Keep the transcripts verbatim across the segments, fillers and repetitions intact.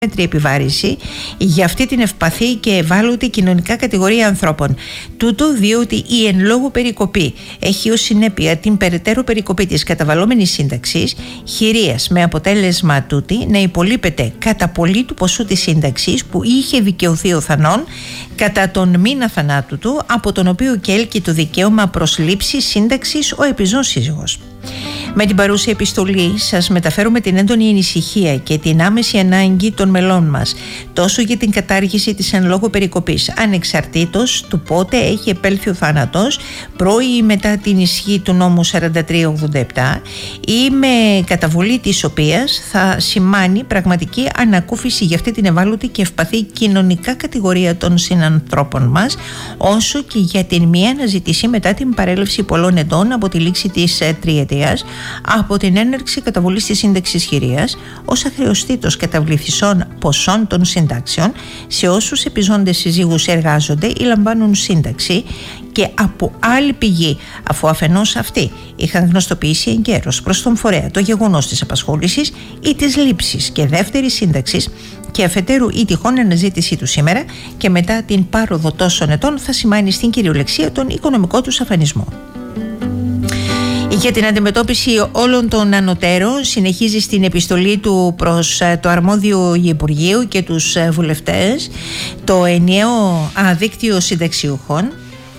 επιβάρηση για αυτή την ευπαθή και ευάλωτη κοινωνικά κατηγορία ανθρώπων. Τούτο διότι η εν λόγω περικοπή έχει ως συνέπεια την περαιτέρω περικοπή της καταβαλλόμενης σύνταξης χειρίας, με αποτέλεσμα τούτη να υπολείπεται κατά πολύ του ποσού της σύνταξης που είχε δικαιωθεί ο θανών κατά τον μήνα θανάτου του, από τον οποίο και έλκει το δικαίωμα προσλήψης σύνταξης ο επιζών σύζυγος. Με την παρούσα επιστολή σας μεταφέρουμε την έντονη ανησυχία και την άμεση ανάγκη των μελών μας τόσο για την κατάργηση της εν λόγω περικοπής, ανεξαρτήτως του πότε έχει επέλθει ο θάνατος, προ ή μετά την ισχύ του νόμου σαράντα τρία ογδόντα επτά, ή με καταβολή της οποίας θα σημάνει πραγματική ανακούφιση για αυτή την ευάλωτη και ευπαθή κοινωνικά κατηγορία των συνανθρώπων μας, όσο και για την μία αναζήτηση μετά την παρέλευση πολλών ετών από τη λήξη της τριετίας από την έναρξη καταβολής της σύνταξης χειρίας ως αχρεωστήτως καταβληθισών ποσών των συντάξεων σε όσους επιζώντες συζύγους εργάζονται ή λαμβάνουν σύνταξη και από άλλη πηγή, αφού αφενός αυτοί είχαν γνωστοποιήσει εγκαίρως προς τον φορέα το γεγονός της απασχόλησης ή της λήψης και δεύτερης σύνταξης, και αφετέρου η τυχόν αναζήτησή του σήμερα και μετά την πάροδο τόσων ετών θα σημάνει στην κυριολεξία τον οικονομικό τους αφανισμό. Για την αντιμετώπιση όλων των ανωτέρων συνεχίζει στην επιστολή του προς το αρμόδιο Υπουργείο και τους βουλευτές το ενιαίο δίκτυο συνταξιούχων.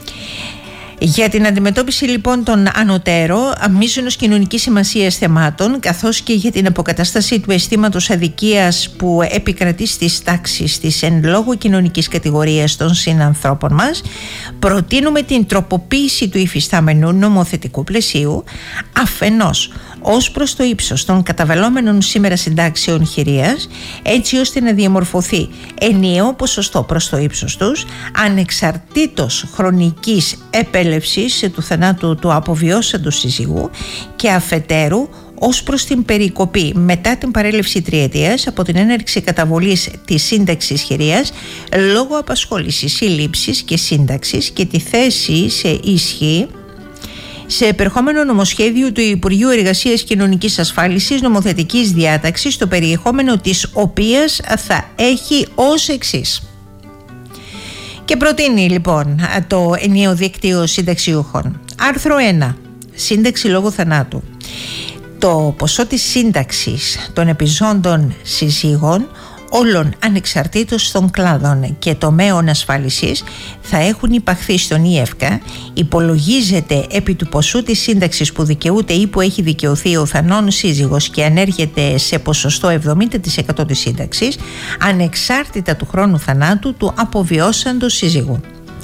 Για την αντιμετώπιση λοιπόν των ανωτέρων μείζωνος κοινωνικής σημασίας θεμάτων, καθώς και για την αποκατάσταση του αισθήματος αδικίας που επικρατεί στις τάξεις της εν λόγω κοινωνικής κατηγορίας των συνανθρώπων μας, προτείνουμε την τροποποίηση του υφιστάμενου νομοθετικού πλαισίου, αφενός ως προς το ύψος των καταβαλλόμενων σήμερα συντάξεων χειρίας, έτσι ώστε να διαμορφωθεί ενιαίο ποσοστό προς το ύψος τους, ανεξαρτήτως χρονικής επέλευσης του θανάτου του αποβιώσαντος συζύγου, και αφετέρου ως προς την περικοπή μετά την παρέλευση τριετίας από την έναρξη καταβολής της σύνταξης χειρίας λόγω απασχόλησης ή λήψης και σύνταξης και τη θέση σε ισχύ σε επερχόμενο νομοσχέδιο του Υπουργείου Εργασίας Κοινωνικής Ασφάλισης νομοθετικής διάταξης, το περιεχόμενο της οποίας θα έχει ως εξής. Και προτείνει λοιπόν το ενιαίο δίκτυο συνταξιούχων. Άρθρο ένα. Σύνταξη λόγω θανάτου. Το ποσό της σύνταξης των επιζώντων συζύγων όλων ανεξαρτήτως των κλάδων και τομέων ασφάλισης θα έχουν υπαχθεί στον ΙΕΦΚΑ, υπολογίζεται επί του ποσού της σύνταξης που δικαιούται ή που έχει δικαιωθεί ο θανών σύζυγος και ανέρχεται σε ποσοστό εβδομήντα τοις εκατό της σύνταξης, ανεξάρτητα του χρόνου θανάτου του αποβιώσαντος σύζυγου.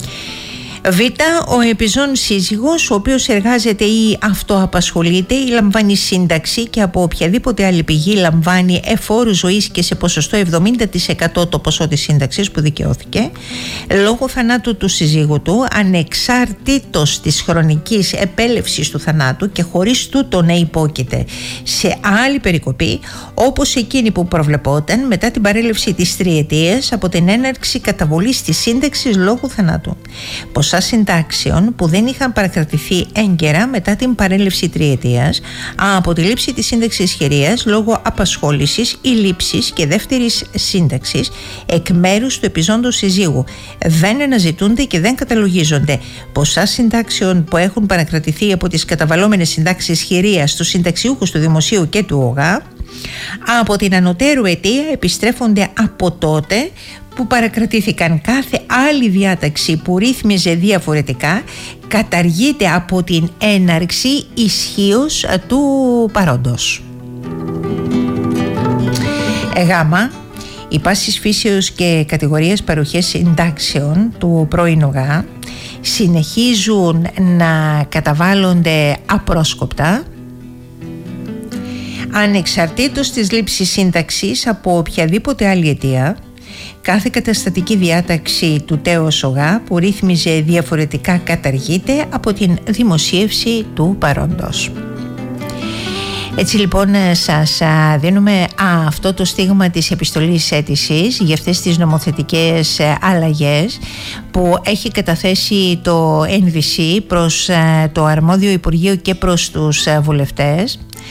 Β. Ο επιζών σύζυγος, ο οποίος εργάζεται ή αυτοαπασχολείται ή λαμβάνει σύνταξη και από οποιαδήποτε άλλη πηγή λαμβάνει εφόρου ζωής και σε ποσοστό εβδομήντα τοις εκατό το ποσό της σύνταξης που δικαιώθηκε, λόγω θανάτου του συζύγου του, ανεξάρτητος της χρονικής επέλευσης του θανάτου και χωρίς τούτο να υπόκειται σε άλλη περικοπή, όπως εκείνη που προβλεπόταν μετά την παρέλευση της τριετίας από την έναρξη καταβολής της σύνταξης λόγω θανάτου. Ποσά συντάξεων που δεν είχαν παρακρατηθεί έγκαιρα μετά την παρέλευση τριετίας από τη λήψη της σύνταξης χειρίας λόγω απασχόλησης ή λήψης και δεύτερης σύνταξης εκ μέρους του επιζώντος συζύγου δεν αναζητούνται και δεν καταλογίζονται. Ποσά συντάξεων που έχουν παρακρατηθεί από τις καταβαλλόμενες συντάξεις χειρίας στους συνταξιούχους του Δημοσίου και του ΟΓΑ από την ανωτέρου αιτία επιστρέφονται από τότε που παρακρατήθηκαν. Κάθε άλλη διάταξη που ρύθμιζε διαφορετικά καταργείται από την έναρξη ισχύως του παρόντος. Γάμα. Οι πάσης φύσεως και κατηγορίες παροχές συντάξεων του πρώην ΟΓΑ συνεχίζουν να καταβάλλονται απρόσκοπτα ανεξαρτήτως της λήψης σύνταξης από οποιαδήποτε άλλη αιτία. Κάθε καταστατική διάταξη του τέος ΟΓΑ που ρύθμιζε διαφορετικά καταργείται από την δημοσίευση του παρόντος. Έτσι λοιπόν σας δίνουμε αυτό το στίγμα της επιστολής αίτησης για αυτές τις νομοθετικές αλλαγές που έχει καταθέσει το Εν Βι Σι προς το αρμόδιο Υπουργείο και προς τους βουλευτές.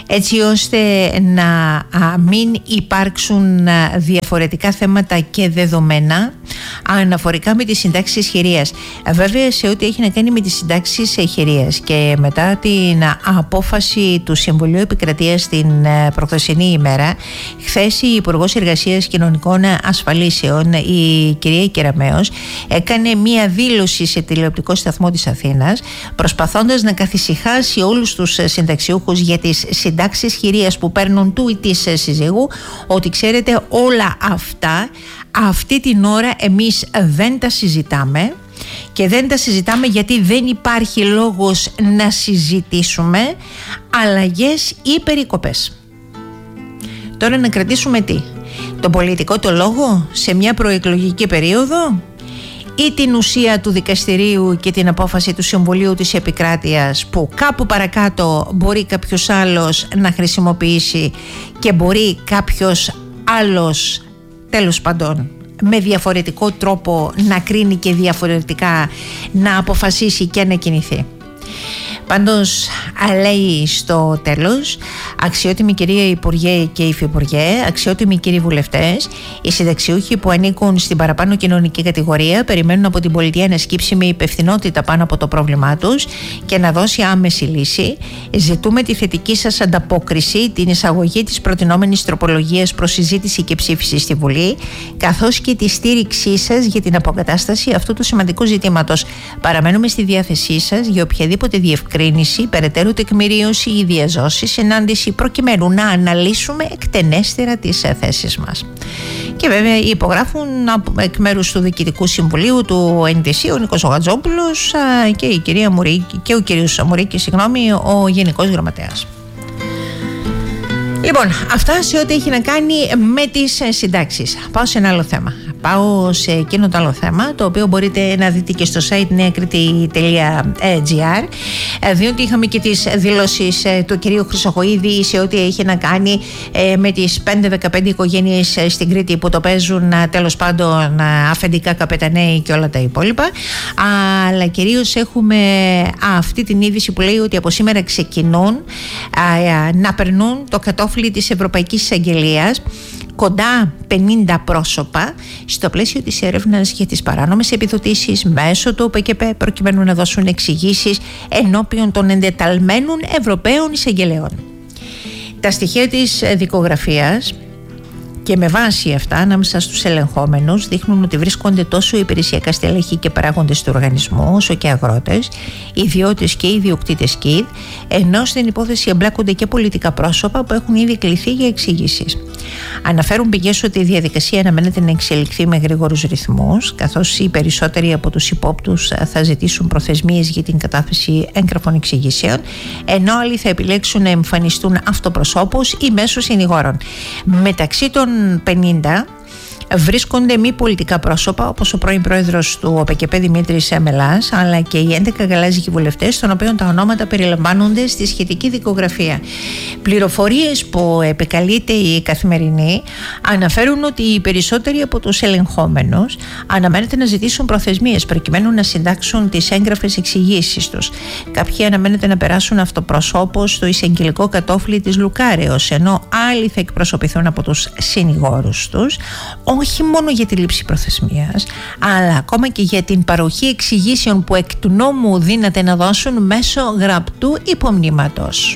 έτσι ώστε να μην υπάρξουν διαφορετικά θέματα και δεδομένα αναφορικά με τις συντάξεις χειρίας. Βέβαια, σε ό,τι έχει να κάνει με τις συντάξεις χειρίας και μετά την απόφαση του Συμβουλίου Επικρατείας την προχθεσινή ημέρα, χθες η Υπουργός Εργασίας Κοινωνικών Ασφαλίσεων, η κυρία Κεραμέως, έκανε μία δήλωση σε τηλεοπτικό σταθμό της Αθήνας, προσπαθώντας να καθησυχάσει όλους τους συνταξιούχους για τις συντάξεις χειρίας που παίρνουν του ή της συζύγου, ότι ξέρετε, όλα αυτά αυτή την ώρα εμείς δεν τα συζητάμε, και δεν τα συζητάμε γιατί δεν υπάρχει λόγος να συζητήσουμε αλλαγές ή περικοπές. Τώρα να κρατήσουμε τι? Το πολιτικό το λόγο σε μια προεκλογική περίοδο, ή την ουσία του δικαστηρίου και την απόφαση του Συμβουλίου της Επικράτειας που κάπου παρακάτω μπορεί κάποιος άλλος να χρησιμοποιήσει και μπορεί κάποιος άλλος, τέλος πάντων, με διαφορετικό τρόπο να κρίνει και διαφορετικά να αποφασίσει και να κινηθεί. Πάντως, λέει στο τέλος, αξιότιμη κυρία Υπουργέ και Υφυπουργέ, αξιότιμοι κύριοι βουλευτές, οι συνταξιούχοι που ανήκουν στην παραπάνω κοινωνική κατηγορία περιμένουν από την πολιτεία να σκύψει με υπευθυνότητα πάνω από το πρόβλημά τους και να δώσει άμεση λύση. Ζητούμε τη θετική σας ανταπόκριση, την εισαγωγή της προτινόμενης τροπολογίας προς συζήτηση και ψήφιση στη Βουλή, καθώς και τη στήριξή σας για την αποκατάσταση αυτού του σημαντικού ζητήματος. Παραμένουμε στη διάθεσή σας για οποιαδήποτε διευκρίνηση, περαιτέρω τεκμηρίωση ή διαζώση συνάντηση, προκειμένου να αναλύσουμε εκτενέστερα τις θέσεις μας. Και βέβαια υπογράφουν εκ μέρους του Διοικητικού Συμβουλίου του εν ντι σι ο Νίκος Γατζόπουλος και η κυρία Μουρίκη και ο κύριος Μουρίκη, συγγνώμη, ο Γενικός Γραμματέας. Λοιπόν, αυτά σε ό,τι έχει να κάνει με τις συντάξεις. Πάω σε ένα άλλο θέμα. Πάω σε εκείνο το άλλο θέμα, το οποίο μπορείτε να δείτε και στο site νεακρήτη τελεία τζι άρ, διότι είχαμε και τις δηλώσεις του κυρίου Χρυσοχοΐδη σε ό,τι έχει να κάνει με τις πέντε δεκαπέντε οικογένειες στην Κρήτη που το παίζουν, τέλος πάντων, αφεντικά, καπεταναίοι και όλα τα υπόλοιπα. Αλλά κυρίως έχουμε αυτή την είδηση που λέει ότι από σήμερα ξεκινούν να περνούν το κατόφλι της Ευρωπαϊκής Εισαγγελίας κοντά πενήντα πρόσωπα στο πλαίσιο της έρευνας για τις παράνομες επιδοτήσεις μέσω του ΟΠΕΚΕΠΕ, προκειμένου να δώσουν εξηγήσεις ενώπιον των εντεταλμένων Ευρωπαίων εισαγγελέων. Τα στοιχεία της δικογραφίας και με βάση αυτά ανάμεσα στους ελεγχόμενους δείχνουν ότι βρίσκονται τόσο υπηρεσιακά στελέχη και παράγοντες του οργανισμού όσο και αγρότες, ιδιώτες και ιδιοκτήτες ΚΙΔ, ενώ στην υπόθεση εμπλέκονται και πολιτικά πρόσωπα που έχουν ήδη κληθεί για εξηγήσεις. Αναφέρουν πηγές ότι η διαδικασία αναμένεται να εξελιχθεί με γρήγορους ρυθμούς, καθώς οι περισσότεροι από τους υπόπτους θα ζητήσουν προθεσμίες για την κατάθεση έγγραφων εξηγήσεων, ενώ άλλοι θα επιλέξουν να εμφανιστούν αυτοπροσώπως ή μέσω συνηγόρων. Μεταξύ των πενήντα βρίσκονται μη πολιτικά πρόσωπα, όπως ο πρώην πρόεδρος του ΟΠΕΚΕΠΕ Δημήτρης Μελάς, αλλά και οι έντεκα γαλάζικοι βουλευτές, των οποίων τα ονόματα περιλαμβάνονται στη σχετική δικογραφία. Πληροφορίες που επικαλείται η Καθημερινή αναφέρουν ότι οι περισσότεροι από τους ελεγχόμενους αναμένεται να ζητήσουν προθεσμίες προκειμένου να συντάξουν τις έγγραφες εξηγήσεις τους. Κάποιοι αναμένεται να περάσουν αυτοπροσώπως στο εισαγγελικό κατόφλι της Λουκάρεως, ενώ άλλοι θα εκπροσωπηθούν από τους συνηγόρους τους, όχι μόνο για τη λήψη προθεσμίας, αλλά ακόμα και για την παροχή εξηγήσεων που εκ του νόμου δύναται να δώσουν μέσω γραπτού υπομνήματος.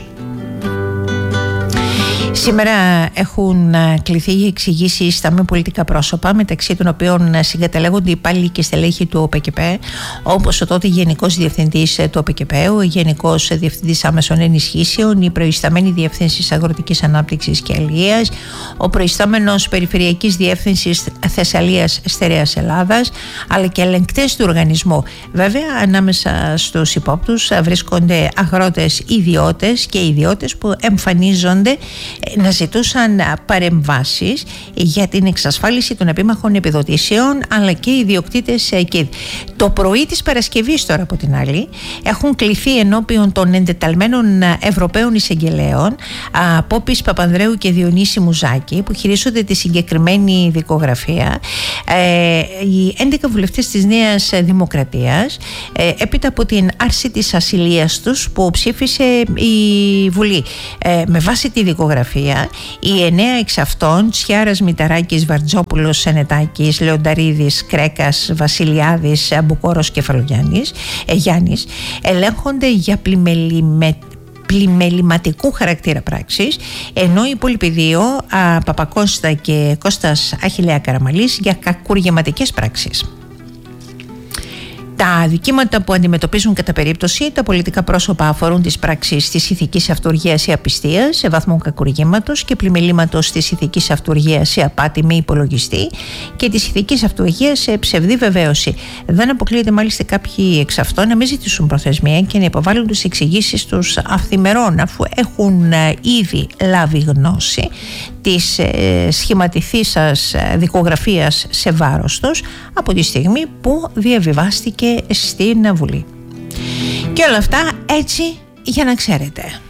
Σήμερα έχουν κληθεί οι εξηγήσεις στα μη πολιτικά πρόσωπα, μεταξύ των οποίων συγκαταλέγονται υπάλληλοι και στελέχη του ΟΠΕΚΕΠΕ, όπως ο τότε Γενικός Διευθυντής του ΟΠΕΚΕΠΕ, ο Γενικός Διευθυντής Άμεσων Ενισχύσεων, η προϊσταμένη Διεύθυνσης Αγροτικής Ανάπτυξης και Αλίας, ο προϊστάμενος Περιφερειακής Διεύθυνσης Θεσσαλίας Στερεάς Ελλάδας, αλλά και ελεγκτές του οργανισμού. Βέβαια, ανάμεσα στους υπόπτους βρίσκονται αγρότες ιδιώτες και ιδιώτες που εμφανίζονται να ζητούσαν παρεμβάσεις για την εξασφάλιση των επίμαχων επιδοτήσεων, αλλά και οι ιδιοκτήτες εκεί. Το πρωί της Παρασκευής τώρα, από την άλλη, έχουν κληθεί ενώπιον των εντεταλμένων Ευρωπαίων εισαγγελέων Πόπης Παπανδρέου και Διονύση Μουζάκη, που χειρίζονται τη συγκεκριμένη δικογραφία, ε, οι έντεκα βουλευτές της Νέας Δημοκρατίας, ε, έπειτα από την άρση της ασυλίας τους που ψήφισε η Βουλή. Ε, με βάση τη δικογραφία, οι εννέα εξ αυτών, Τσιάρας, Μηταράκης, Βαρτζόπουλος, Σενετάκης, Λεονταρίδης, Κρέκας, Βασιλιάδης, Μπουκόρος, Κεφαλογιάννης, ε, Γιάννης, ελέγχονται για πλημελιμε... πλημεληματικού χαρακτήρα πράξης, ενώ οι υπόλοιποι δύο, α, Παπακώστα και Κώστας Αχιλλέα Καραμαλής, για κακουργηματικές πράξεις. Τα αδικήματα που αντιμετωπίζουν κατά περίπτωση τα πολιτικά πρόσωπα αφορούν τις πράξεις της ηθικής αυτοργίας ή απιστίας σε βαθμό κακουργήματος και πλημελήματος της ηθικής αυτοργίας σε απάτη με υπολογιστή και της ηθικής αυτοργίας σε ψευδή βεβαίωση. Δεν αποκλείεται μάλιστα κάποιοι εξ αυτών να μην ζητήσουν προθεσμία και να υποβάλουν τις εξηγήσεις τους αυθημερών, αφού έχουν ήδη λάβει γνώση της ε, σχηματιθήσας δικογραφίας σε βάρος τους από τη στιγμή που διαβιβάστηκε στην Βουλή. Και όλα αυτά έτσι για να ξέρετε.